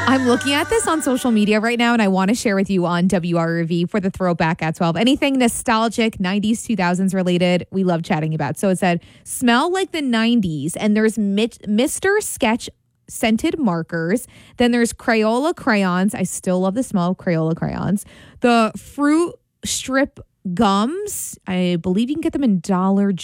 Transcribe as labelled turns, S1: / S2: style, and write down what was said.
S1: I'm looking at this on social media right now, and I want to share with you on WRV for the throwback at 12. Anything nostalgic, 90s, 2000s related, we love chatting about. So it said, smell like the 90s, and there's Mr. Sketch scented markers. Then there's Crayola crayons. I still love the smell of Crayola crayons. The fruit strip gums. I believe you can get them in Dollar